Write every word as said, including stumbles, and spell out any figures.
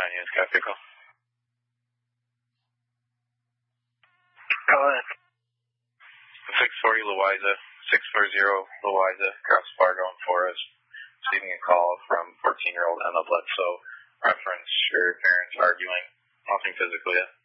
nine units, got vehicle. Go ahead. six forty Louisa, six forty Louisa, across Fargo and Forest. Receiving a call from fourteen-year-old Emma Bledsoe. Reference your parents arguing. Nothing physical yet.